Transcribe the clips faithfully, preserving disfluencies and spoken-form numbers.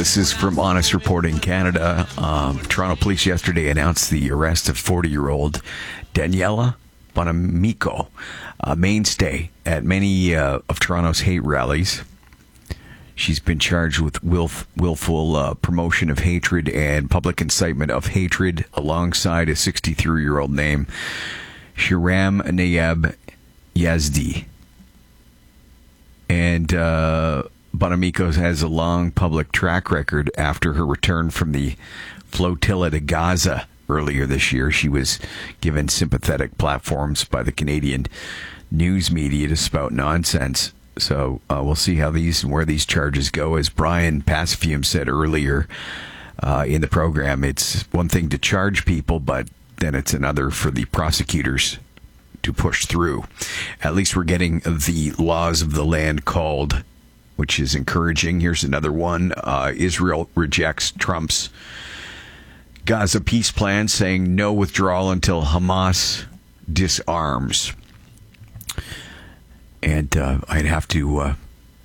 This is from Honest Reporting Canada. Um, Toronto police yesterday announced the arrest of forty-year-old Daniela Bonamico, a mainstay at many uh, of Toronto's hate rallies. She's been charged with willf- willful uh, promotion of hatred and public incitement of hatred alongside a sixty-three-year-old named Shiram Nayab Yazdi. And uh, Bonamico has a long public track record after her return from the flotilla to Gaza earlier this year. She was given sympathetic platforms by the Canadian news media to spout nonsense. So uh, we'll see how these and where these charges go. As Brian Passafume said earlier uh, in the program, it's one thing to charge people, but then it's another for the prosecutors to push through. At least we're getting the laws of the land called, which is encouraging. Here's another one. Uh, Israel rejects Trump's Gaza peace plan, saying no withdrawal until Hamas disarms. And uh, I'd have to, uh,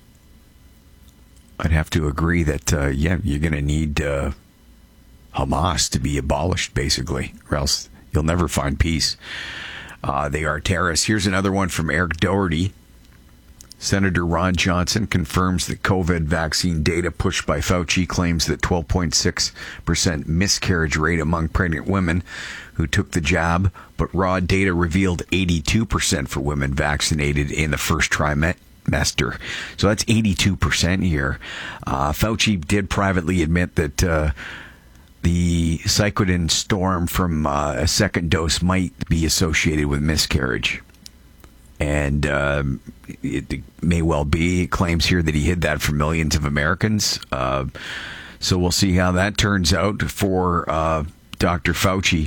I'd have to agree that uh, yeah, you're going to need uh, Hamas to be abolished, basically, or else you'll never find peace. Uh, they are terrorists. Here's another one from Eric Doherty. Senator Ron Johnson confirms that COVID vaccine data pushed by Fauci claims that twelve point six percent miscarriage rate among pregnant women who took the jab, but raw data revealed eighty-two percent for women vaccinated in the first trimester. So that's eighty-two percent here. Uh, Fauci did privately admit that uh, the cytokine storm from uh, a second dose might be associated with miscarriage. And uh, it may well be. It claims here that he hid that from millions of Americans. Uh, so we'll see how that turns out for uh, Doctor Fauci.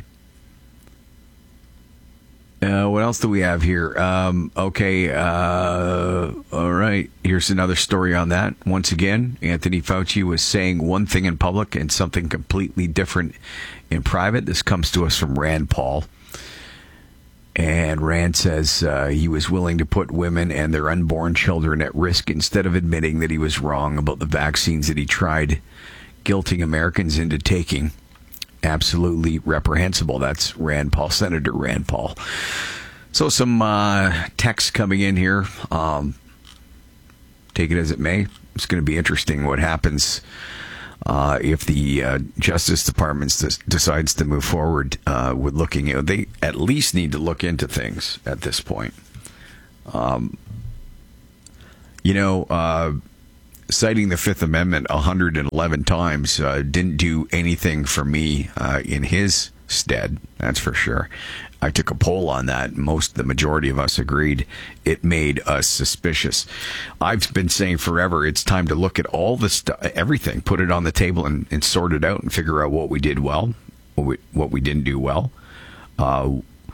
Uh, what else do we have here? Um, okay, uh, all right. Here's another story on that. Once again, Anthony Fauci was saying one thing in public and something completely different in private. This comes to us from Rand Paul. And Rand says uh, he was willing to put women and their unborn children at risk instead of admitting that he was wrong about the vaccines that he tried guilting Americans into taking. Absolutely reprehensible. That's Rand Paul, Senator Rand Paul. So some uh, text coming in here. Um, take it as it may. It's going to be interesting what happens uh, if the uh, Justice Department des- decides to move forward uh, with looking. You know, they at least need to look into things at this point. Um, you know, uh, citing the Fifth Amendment one hundred eleven times uh, didn't do anything for me uh, in his stead, that's for sure. I took a poll on that. Most, the majority of us agreed it made us suspicious. I've been saying forever, it's time to look at all the stuff, everything, put it on the table and, and sort it out and figure out what we did well, what we, what we didn't do well. Uh,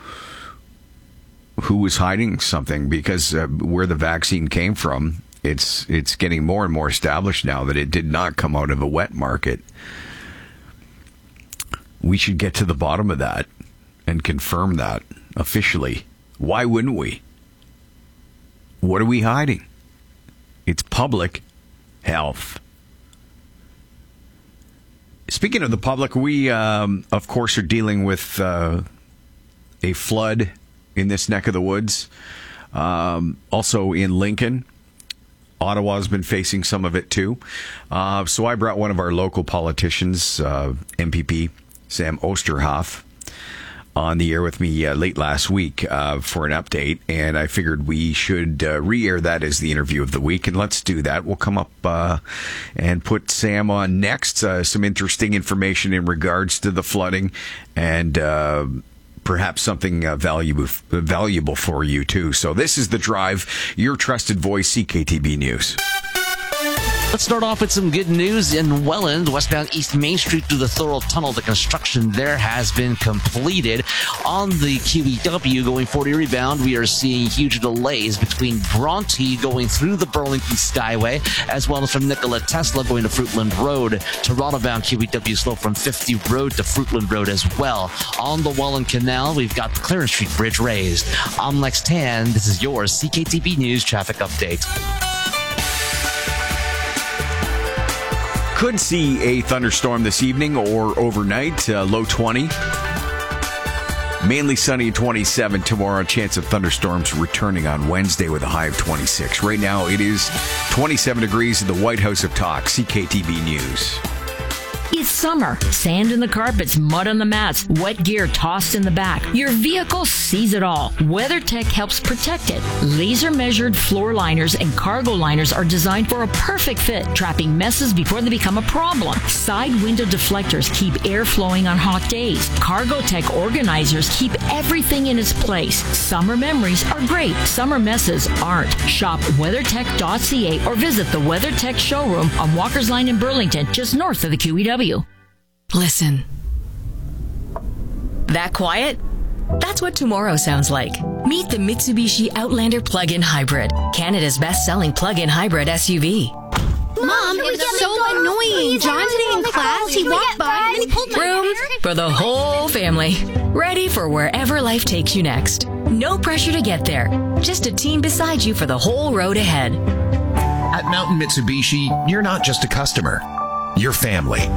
who was hiding something? Because uh, where the vaccine came from, It's it's getting more and more established now that it did not come out of a wet market. We should get to the bottom of that and confirm that officially. Why wouldn't we? What are we hiding? It's public health. Speaking of the public, we, um, of course, are dealing with uh, a flood in this neck of the woods. Um, also in Lincoln. Ottawa's been facing some of it, too. Uh, so I brought one of our local politicians, uh, M P P, Sam Osterhoff, on the air with me uh, late last week uh, for an update. And I figured we should uh, re-air that as the interview of the week. And let's do that. We'll come up uh, and put Sam on next. Uh, some interesting information in regards to the flooding and uh perhaps something uh, valuable valuable for you, too. So this is The Drive, your trusted voice, C K T B News. Let's start off with some good news in Welland. Westbound East Main Street through the Thorold Tunnel. The construction there has been completed. On the Q E W going forty rebound, we are seeing huge delays between Bronte going through the Burlington Skyway, as well as from Nikola Tesla going to Fruitland Road. Toronto-bound Q E W slow from fifty Road to Fruitland Road as well. On the Welland Canal, we've got the Clarence Street Bridge raised. I'm Lex Tan. This is your C K T B News traffic update. could see a thunderstorm this evening or overnight, uh, low twenty. Mainly sunny and twenty-seven tomorrow. Chance of thunderstorms returning on Wednesday with a high of twenty-six. Right now it is twenty-seven degrees in the White House of Talk. C K T V News. It's summer. Sand in the carpets, mud on the mats, wet gear tossed in the back. Your vehicle sees it all. WeatherTech helps protect it. Laser-measured floor liners and cargo liners are designed for a perfect fit, trapping messes before they become a problem. Side window deflectors keep air flowing on hot days. CargoTech organizers keep everything in its place. Summer memories are great. Summer messes aren't. Shop weathertech dot c a or visit the WeatherTech showroom on Walker's Line in Burlington, just north of the Q E W. Listen. That quiet? That's what tomorrow sounds like. Meet the Mitsubishi Outlander Plug-in Hybrid, Canada's best-selling plug-in hybrid S U V. Mom, it was so annoying. John today in class, he walked by and he pulled my Room hair. for the whole family. Ready for wherever life takes you next. No pressure to get there. Just a team beside you for the whole road ahead. At Mountain Mitsubishi, you're not just a customer. You're family.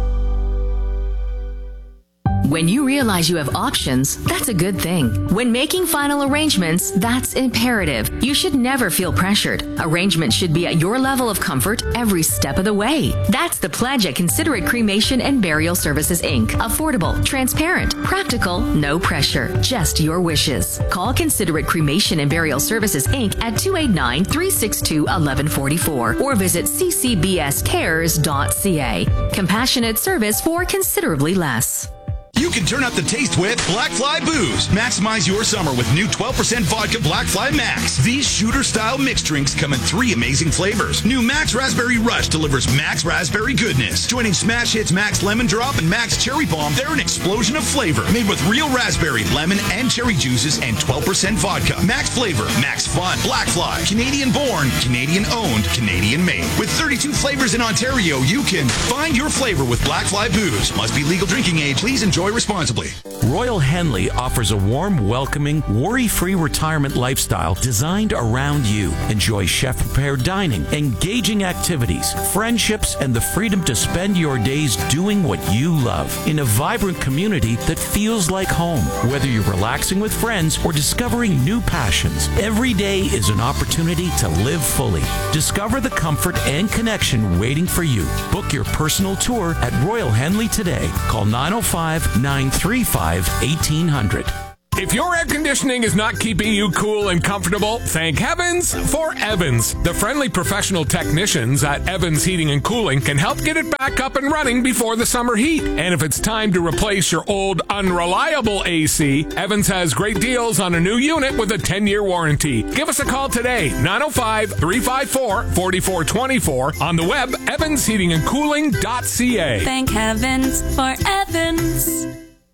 When you realize you have options, that's a good thing. When making final arrangements, that's imperative. You should never feel pressured. Arrangements should be at your level of comfort every step of the way. That's the pledge at Considerate Cremation and Burial Services, Incorporated. Affordable, transparent, practical, no pressure, just your wishes. Call Considerate Cremation and Burial Services, Incorporated at two eight nine, three six two, one one four four or visit c c b s cares dot c a. Compassionate service for considerably less. You can turn up the taste with Black Fly Booze. Maximize your summer with new twelve percent vodka Black Fly Max. These shooter-style mixed drinks come in three amazing flavors. New Max Raspberry Rush delivers Max Raspberry goodness. Joining Smash Hits Max Lemon Drop and Max Cherry Bomb, they're an explosion of flavor. Made with real raspberry, lemon, and cherry juices and twelve percent vodka. Max Flavor, Max Fun, Black Fly. Canadian-born, Canadian-owned, Canadian-made. With thirty-two flavors in Ontario, you can find your flavor with Black Fly Booze. Must be legal drinking age. Please enjoy responsibly. Royal Henley offers a warm, welcoming, worry-free retirement lifestyle designed around you. Enjoy chef-prepared dining, engaging activities, friendships, and the freedom to spend your days doing what you love in a vibrant community that feels like home. Whether you're relaxing with friends or discovering new passions, every day is an opportunity to live fully. Discover the comfort and connection waiting for you. Book your personal tour at Royal Henley today. Call nine oh five, nine three five, eighteen hundred. If your air conditioning is not keeping you cool and comfortable, thank heavens for Evans. The friendly professional technicians at Evans Heating and Cooling can help get it back up and running before the summer heat. And if it's time to replace your old unreliable A C, Evans has great deals on a new unit with a ten-year warranty. Give us a call today, nine oh five, three five four, four four two four, on the web, evans heating and cooling dot c a. Thank heavens for Evans.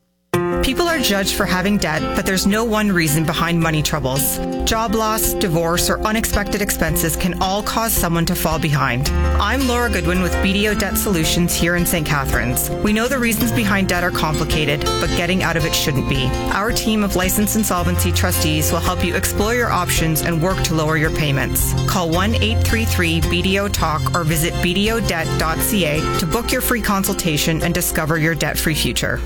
People are judged for having debt, but there's no one reason behind money troubles. Job loss, divorce, or unexpected expenses can all cause someone to fall behind. I'm Laura Goodwin with B D O Debt Solutions here in Saint Catharines. We know the reasons behind debt are complicated, but getting out of it shouldn't be. Our team of licensed insolvency trustees will help you explore your options and work to lower your payments. Call one eight three three B D O talk or visit b d o debt dot c a to book your free consultation and discover your debt-free future.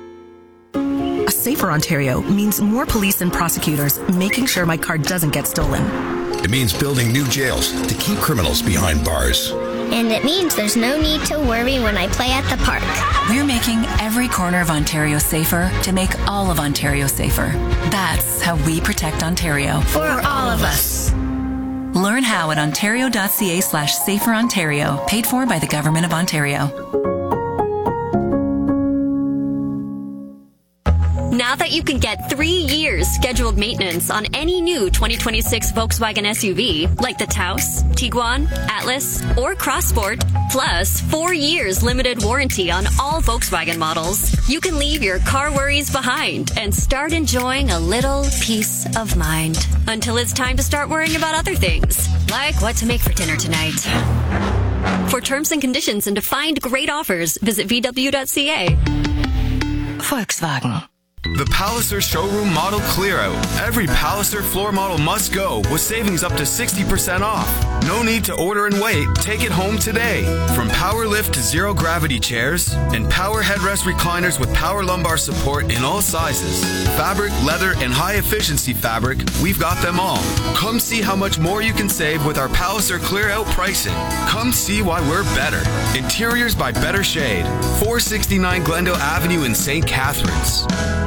A safer Ontario means more police and prosecutors making sure my car doesn't get stolen. It means building new jails to keep criminals behind bars. And it means there's no need to worry when I play at the park. We're making every corner of Ontario safer to make all of Ontario safer. That's how we protect Ontario. For all of us. Learn how at ontario dot c a slash safer Ontario. Paid for by the Government of Ontario. Now that you can get three years scheduled maintenance on any new twenty twenty-six Volkswagen S U V, like the Taos, Tiguan, Atlas, or Crossport, plus four years limited warranty on all Volkswagen models, you can leave your car worries behind and start enjoying a little peace of mind. Until it's time to start worrying about other things, like what to make for dinner tonight. For terms and conditions and to find great offers, visit v w dot c a. Volkswagen. The Palliser Showroom Model Clear Out. Every Palliser floor model must go with savings up to sixty percent off. No need to order and wait. Take it home today. From power lift to zero gravity chairs and power headrest recliners with power lumbar support in all sizes. Fabric, leather, and high efficiency fabric, we've got them all. Come see how much more you can save with our Palliser Clear Out pricing. Come see why we're better. Interiors by Better Shade. four sixty-nine Glendale Avenue in Saint Catharines.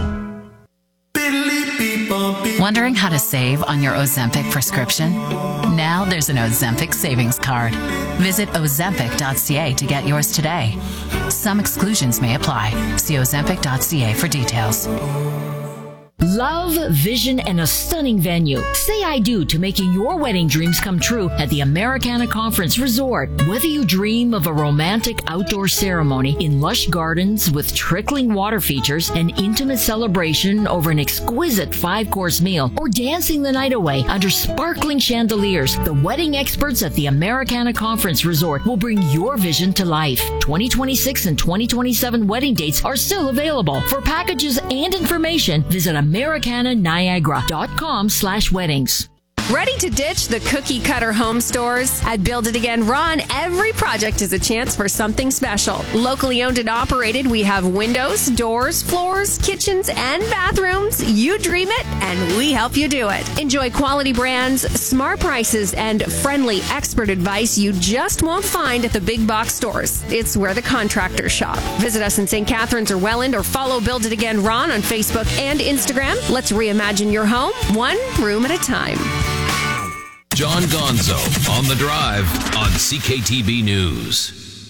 Wondering how to save on your Ozempic prescription? Now there's an Ozempic savings card. Visit ozempic dot c a to get yours today. Some exclusions may apply. See ozempic dot c a for details. Love, vision, and a stunning venue. Say I do to making your wedding dreams come true at the Americana Conference Resort. Whether you dream of a romantic outdoor ceremony in lush gardens with trickling water features, an intimate celebration over an exquisite five-course meal, or dancing the night away under sparkling chandeliers, the wedding experts at the Americana Conference Resort will bring your vision to life. twenty twenty-six and twenty twenty-seven wedding dates are still available. For packages and information, visit Americana Niagara dot com slash weddings. Ready to ditch the cookie cutter home stores? At Build It Again Ron, every project is a chance for something special. Locally owned and operated, we have windows, doors, floors, kitchens, and bathrooms. You dream it, and we help you do it. Enjoy quality brands, smart prices, and friendly expert advice you just won't find at the big box stores. It's where the contractors shop. Visit us in Saint Catharines or Welland, or follow Build It Again Ron on Facebook and Instagram. Let's reimagine your home, one room at a time. John Gonzo on The Drive on C K T B News.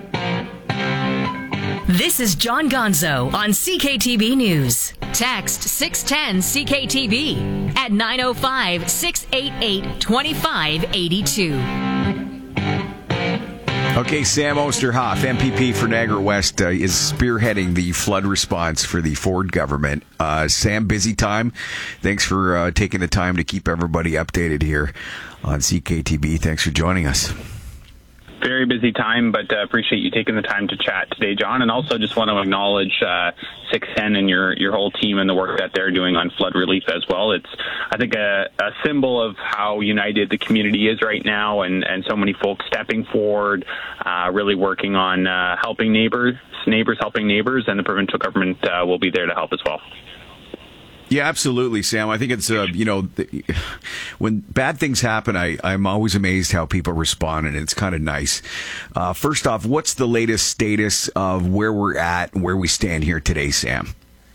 This is John Gonzo on C K T B News. Text six one zero C K T B at nine oh five, six eight eight, two five eight two. Okay, Sam Osterhoff, M P P for Niagara West, uh, is spearheading the flood response for the Ford government. Uh, Sam, busy time. Thanks for uh, taking the time to keep everybody updated here on C K T B. Thanks for joining us. Very busy time, but uh, appreciate you taking the time to chat today, John. And also just want to acknowledge uh, six ten and your, your whole team and the work that they're doing on flood relief as well. It's, I think, a, a symbol of how united the community is right now, and, and so many folks stepping forward, uh, really working on uh, helping neighbors, neighbors helping neighbors, and the provincial government uh, will be there to help as well. Yeah, absolutely, Sam. I think it's, uh, you know, the, when bad things happen, I, I'm always amazed how people respond, and it's kind of nice. Uh, first off, what's the latest status of where we're at and where we stand here today, Sam?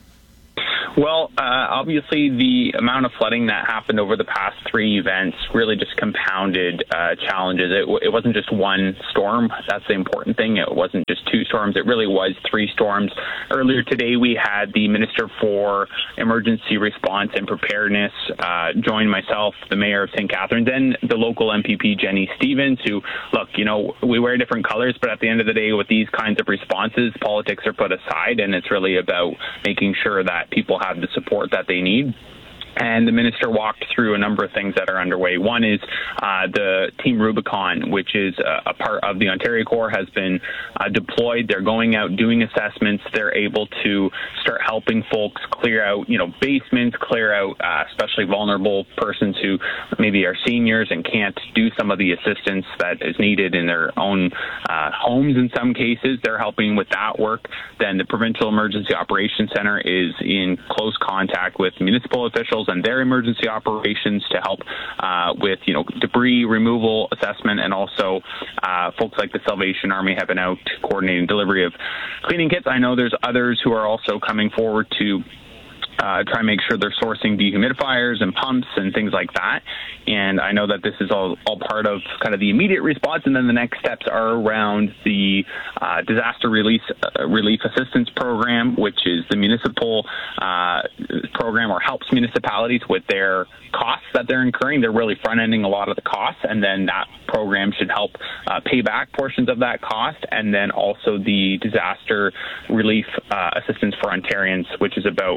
Well, uh, obviously the amount of flooding that happened over the past three events really just compounded uh, challenges. It, it wasn't just one storm. That's the important thing. It wasn't just two storms. It really was three storms. Earlier today, we had the Minister for Emergency Response and Preparedness uh, join myself, the Mayor of Saint Catharines, and the local M P P, Jenny Stevens, who, look, you know, we wear different colors, but at the end of the day, with these kinds of responses, politics are put aside, and it's really about making sure that people have the support that they need. And the minister walked through a number of things that are underway. One is uh, the Team Rubicon, which is a, a part of the Ontario Corps, has been uh, deployed. They're going out, doing assessments. They're able to start helping folks clear out, you know, basements, clear out uh, especially vulnerable persons who maybe are seniors and can't do some of the assistance that is needed in their own uh, homes in some cases. They're helping with that work. Then the Provincial Emergency Operations Centre is in close contact with municipal officials and their emergency operations to help uh, with, you know, debris removal assessment, and also uh, folks like the Salvation Army have been out coordinating delivery of cleaning kits. I know there's others who are also coming forward to Uh, try and make sure they're sourcing dehumidifiers and pumps and things like that. And I know that this is all, all part of kind of the immediate response. And then the next steps are around the uh, disaster release, uh, relief assistance program, which is the municipal uh, program, or helps municipalities with their costs that they're incurring. They're really front-ending a lot of the costs, and then that program should help uh, pay back portions of that cost. And then also the disaster relief uh, assistance for Ontarians, which is about trying to help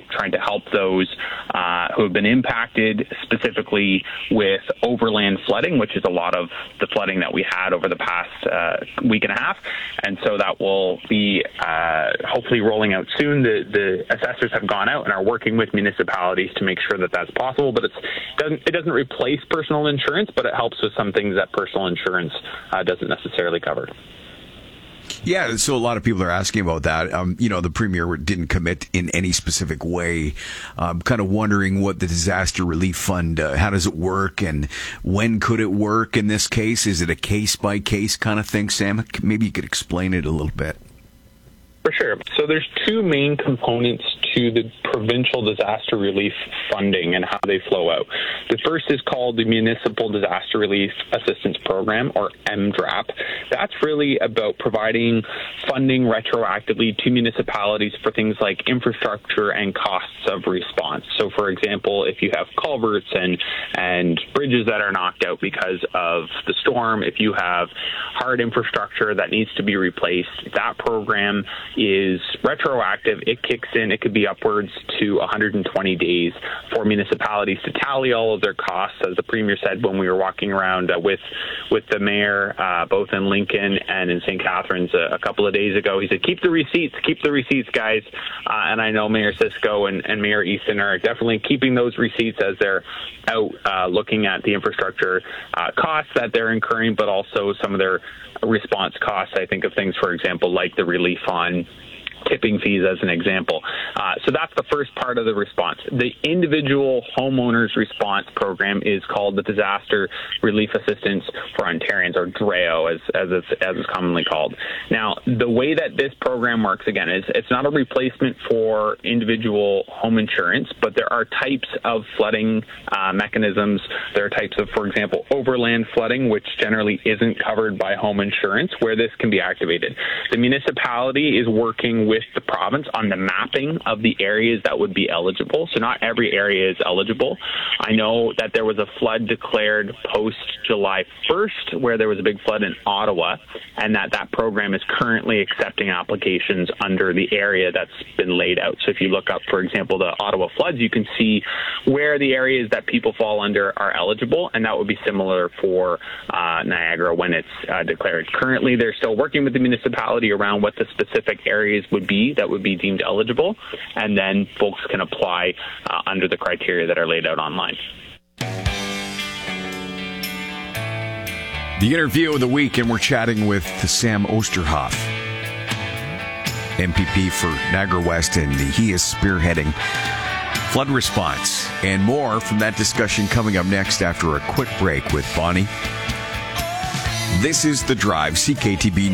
help those uh, who have been impacted, specifically with overland flooding, which is a lot of the flooding that we had over the past uh, week and a half. And so that will be uh, hopefully rolling out soon. The, the assessors have gone out and are working with municipalities to make sure that that's possible. But it's, doesn't, it doesn't replace personal insurance, but it helps with some things that personal insurance uh, doesn't necessarily cover. Yeah, so a lot of people are asking about that. Um, you know, the Premier didn't commit in any specific way. I'm kind of wondering what the disaster relief fund, uh, how does it work, and when could it work in this case? Is it a case-by-case kind of thing, Sam? Maybe you could explain it a little bit. For sure. So there's two main components to the provincial disaster relief funding and how they flow out. The first is called the Municipal Disaster Relief Assistance Program, or M DRAP. That's really about providing funding retroactively to municipalities for things like infrastructure and costs of response. So, for example, if you have culverts and, and bridges that are knocked out because of the storm, if you have hard infrastructure that needs to be replaced, that program is retroactive. It kicks in. It could be upwards to one hundred twenty days for municipalities to tally all of their costs. As the Premier said when we were walking around uh, with with the mayor, uh, both in Lincoln and in Saint Catharines a, a couple of days ago, he said, keep the receipts, keep the receipts, guys. Uh, and I know Mayor Cisco and, and Mayor Easton are definitely keeping those receipts as they're out uh, looking at the infrastructure uh, costs that they're incurring, but also some of their response costs. I think of things, for example, like the relief on tipping fees as an example. Uh, so that's the first part of the response. The individual homeowners response program is called the Disaster Relief Assistance for Ontarians, or D R E O, as, as, it's, as it's commonly called. Now, the way that this program works, again, is it's not a replacement for individual home insurance, but there are types of flooding uh, mechanisms. There are types of, for example, overland flooding, which generally isn't covered by home insurance, where this can be activated. The municipality is working with the province on the mapping of the areas that would be eligible. So not every area is eligible. I know that there was a flood declared post July first, where there was a big flood in Ottawa, and that that program is currently accepting applications under the area that's been laid out. So if you look up, for example, the Ottawa floods, you can see where the areas that people fall under are eligible, and that would be similar for uh, Niagara when it's uh, declared. Currently, they're still working with the municipality around what the specific areas would be that would be deemed eligible, and then folks can apply uh, under the criteria that are laid out online. The interview of the week, and we're chatting with Sam Oosterhoff, M P P for Niagara West, and he is spearheading flood response. And more from that discussion coming up next after a quick break with Bonnie. This is The Drive, C K T B